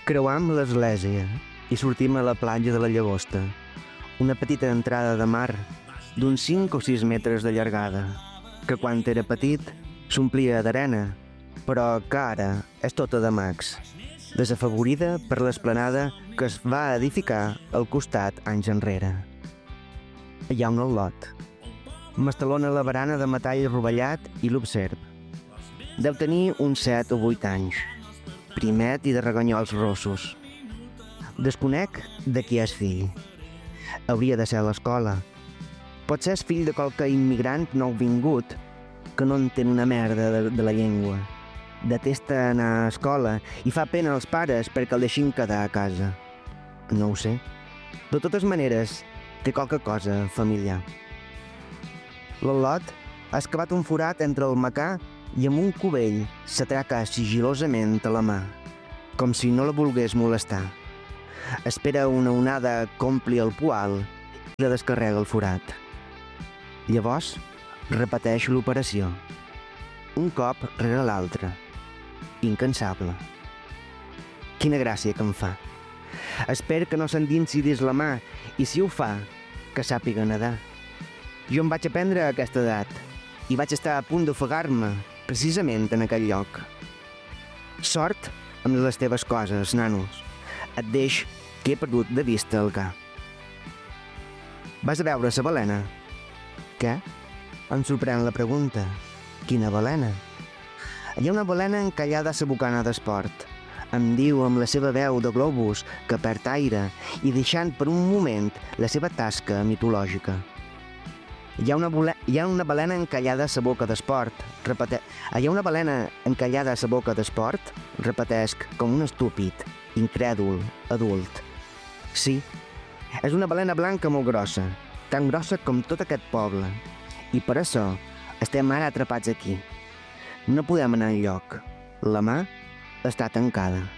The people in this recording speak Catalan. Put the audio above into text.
Creuam l'església i sortim a la platja de la Llagosta, una petita entrada de mar d'uns 5 o 6 metres de llargada, que quan era petit s'omplia d'arena, però que ara és tota de mags, desafavorida per l'esplanada que es va edificar al costat anys enrere. Hi ha un al·lot. M'estalona la barana de metall rovellat i l'observ. Deu tenir uns 7 o 8 anys, primet i de reganyols rossos. Desconec de qui és fill. Hauria de ser a l'escola. Potser és fill de qualque immigrant nouvingut que no entén una merda de la llengua. Detesta anar a escola i fa pena als pares perquè el deixin quedar a casa. No ho sé. De totes maneres, té qualque cosa familiar. L'al·lot ha excavat un forat entre el macà i amb un cubell s'atraca sigilosament a la mà, com si no la volgués molestar. Espera una onada que ompli el poal i la descarrega el forat. Llavors, repeteix l'operació, un cop rere l'altre, incansable. Quina gràcia que em fa. Espero que no s'endinsi dins la mà i, si ho fa, que sàpiga nedar. Jo em vaig aprendre a aquesta edat i vaig estar a punt d'ofegar-me precisament en aquell lloc. Sort amb les teves coses, nanos. Et deix que he perdut de vista el ca. Vas a veure la balena? Què? Em sorprèn la pregunta. Quina balena? Hi ha una balena encallada a la bocana d'esport. Em diu amb la seva veu de globus que perd aire i deixant per un moment la seva tasca mitològica. Hi ha una balena encallada a la boca d'esport. Hi ha una balena encallada a la boca d'esport? Repetesc com un estúpid, incrèdul, adult. Sí, és una balena blanca molt grossa, tan grossa com tot aquest poble. I per això estem ara atrapats aquí. No podem anar enlloc. La mà està tancada.